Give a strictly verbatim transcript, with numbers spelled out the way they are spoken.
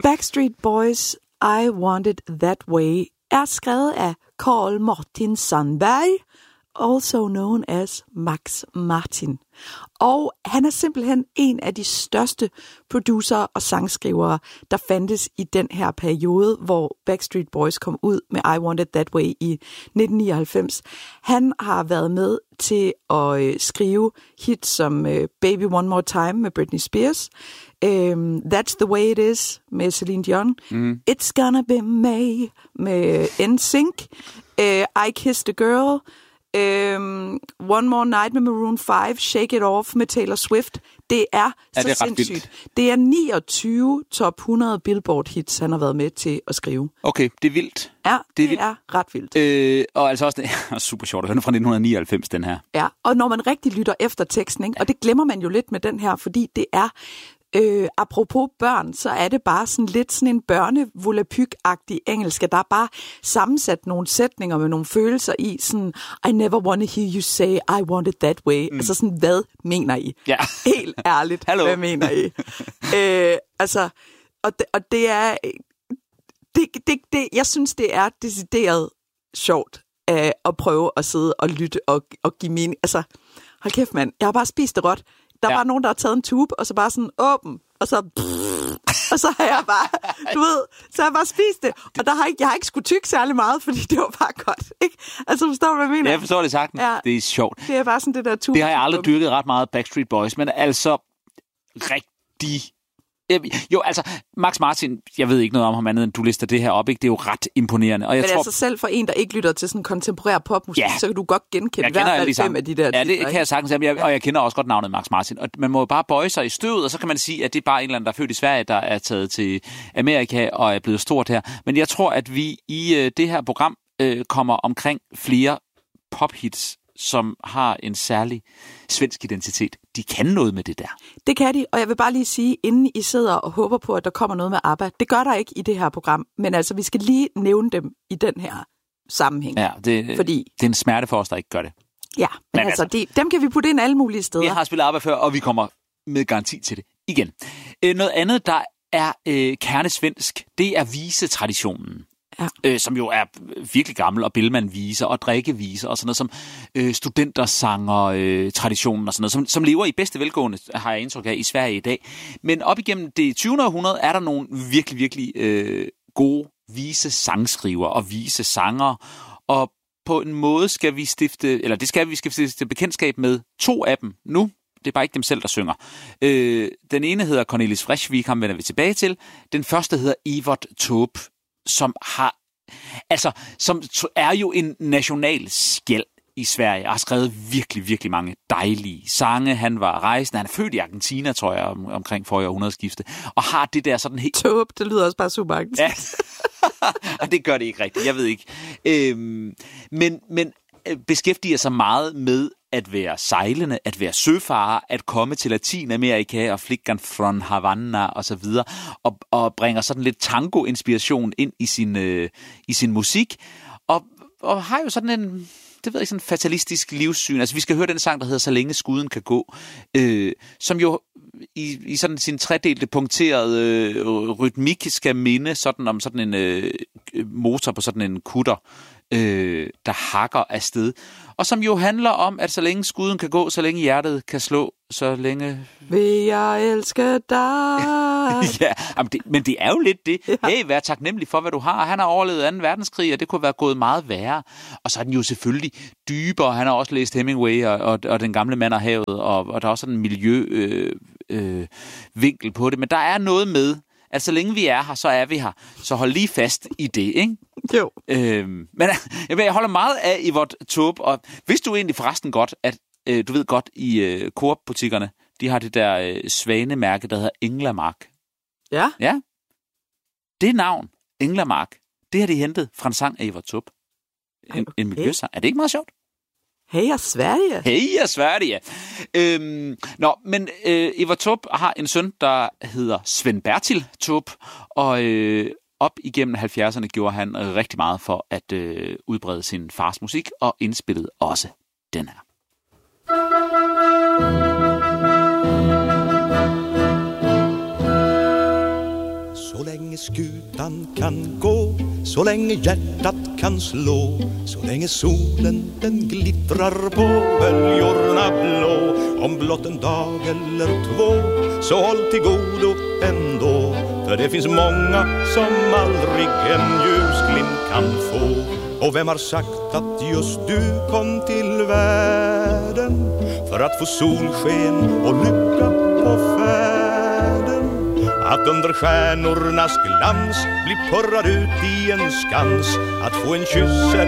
Backstreet Boys' I Want It That Way er skrevet af Carl Martin Sandberg, also known as Max Martin. Og han er simpelthen en af de største producer og sangskrivere, der fandtes i den her periode, hvor Backstreet Boys kom ud med I Want It That Way i nitten nioghalvfems. Han har været med til at øh, skrive hits som øh, Baby One More Time med Britney Spears, um, That's the Way It Is med Celine Dion, mm. It's Gonna Be May med N Sync, uh, I Kissed a Girl, Um, One More Night med Maroon five, Shake It Off med Taylor Swift. Det er, er så det er sindssygt. Vildt. Det er niogtyve top hundrede Billboard-hits, han har været med til at skrive. Okay, det er vildt. Ja, det, det er, vildt. er ret vildt. Øh, og altså også, det er super sjovt. Den er fra nitten nioghalvfems, den her. Ja, og når man rigtig lytter efter teksten, ikke? Og det glemmer man jo lidt med den her, fordi det er... Øh, apropos børn, så er det bare sådan lidt sådan en børnevolapyk-agtig engelsk. Der er bare sammensat nogle sætninger med nogle følelser i, sådan, I never want to hear you say, I want it that way. Mm. Altså sådan, hvad mener I? Ja. Helt ærligt, hvad mener I? øh, altså, og det, og det er, det, det, det, jeg synes, det er decideret sjovt øh, at prøve at sidde og lytte og, og give mening. Altså, hold kæft, mand, jeg har bare spist det råt. Der ja. var nogen, der har taget en tube, og så bare sådan åben, og så... Og så har jeg bare, du ved, så har jeg bare spist det. Og der har ikke, jeg har ikke skulle tykke særlig meget, fordi det var bare godt, ikke? Altså, forstår du, hvad jeg mener? Ja, jeg forstår det sagtens. Ja. Det er sjovt. Det er bare sådan det der tube. Det har jeg aldrig dyrket ret meget Backstreet Boys, men altså rigtig... Jo, altså, Max Martin, jeg ved ikke noget om ham andet, end du lister det her op, ikke? Det er jo ret imponerende. Og jeg men tror... altså selv for en, der ikke lytter til sådan kontemporær popmusik, ja. så kan du godt genkende i hvert fald fem af de der Ja, det titler, kan jeg sagtens, og jeg, og jeg kender også godt navnet Max Martin. Og man må jo bare bøje sig i støvet, og så kan man sige, at det er bare en eller anden, der er født i Sverige, der er taget til Amerika og er blevet stort her. Men jeg tror, at vi i øh, det her program øh, kommer omkring flere pophits, som har en særlig svensk identitet. De kan noget med det der. Det kan de, og jeg vil bare lige sige, inden I sidder og håber på, at der kommer noget med ABBA, det gør der ikke i det her program, men altså, vi skal lige nævne dem i den her sammenhæng. Ja, det, fordi, det er en smerte for os, der ikke gør det. Ja, men, men altså, altså de, dem kan vi putte ind alle mulige steder. Vi har spillet ABBA før, og vi kommer med garanti til det igen. Øh, noget andet, der er øh, kernesvensk, det er visetraditionen. Ja. Øh, som jo er virkelig gammel, og Bellman-viser og drikkeviser og sådan noget, som øh, studentersanger-traditionen øh, og sådan noget, som, som lever i bedste velgående, har jeg indtryk af, i Sverige i dag. Men op igennem det tyvende århundrede er der nogle virkelig, virkelig øh, gode vise sangskriver og vise sanger, og på en måde skal vi stifte, eller det skal vi, vi skal stifte bekendtskab med to af dem nu. Det er bare ikke dem selv, der synger. Øh, den ene hedder Cornelis Vreeswijk, ham vender vi tilbage til. Den første hedder Evert Taube, som har, altså, som er jo en national skæld i Sverige, og har skrevet virkelig, virkelig mange dejlige sange. Han var rejsende, han er født i Argentina, tror jeg, om, omkring forrige århundredeskifte, og har det der sådan helt... Taube, det lyder også bare super argentinsk. Ja, det gør det ikke rigtigt, jeg ved ikke. Øhm, men, men beskæftiger sig meget med at være sejlende, at være søfarer, at komme til Latinamerika og Flickan från Havanna og så videre, og, og bringer sådan lidt tango-inspiration ind i sin, øh, i sin musik, og, og har jo sådan en, det ved jeg, sådan en fatalistisk livssyn. Altså, vi skal høre den sang, der hedder Så længe skuden kan gå, øh, som jo i, i sådan sin tredelte punkterede øh, rytmik skal minde sådan om sådan en øh, motor på sådan en kutter, øh, der hakker afsted. Og som jo handler om, at så længe skuden kan gå, så længe hjertet kan slå, så længe... Vil jeg elske dig? Ja, men det, men det er jo lidt det. Ja. Hey, vær taknemmelig for, hvad du har. Han har overlevet anden verdenskrig, og det kunne være gået meget værre. Og så er den jo selvfølgelig dybere. Han har også læst Hemingway og, og, og Den gamle mand og havet, og, og der er også sådan en miljøvinkel øh, øh, vinkel på det. Men der er noget med, at så længe vi er her, så er vi her. Så hold lige fast i det, ikke? Jo. Øhm, men jeg holder meget af Evert Taube, og vidste du egentlig forresten godt, at øh, du ved godt, i øh, Coop-butikkerne, de har det der øh, svanemærke, der hedder Englamark. Ja? Ja. Det navn, Englamark, det har de hentet fra en sang af Evert Taube. En, okay. en miljøsang. Er det ikke meget sjovt? Heja Sverige! Heja Sverige! Øhm, nå, men øh, Evert Taube har en søn, der hedder Sven Bertil Taube, og øh, op igennem halvfjerdserne gjorde han øh, rigtig meget for at øh, udbrede sin fars musik, og indspillede også den her. Så længe skutan kan gå, så länge hjärtat kan slå, så länge solen den glittrar på böljorna blå. Om blott en dag eller två, så håll till godo ändå, för det finns många som aldrig en ljusglimt kan få. Och vem har sagt att just du kom till världen för att få solsken och lycka på färden? Att under stjärnornas glans bli purrad ut i en skans, att få en kyss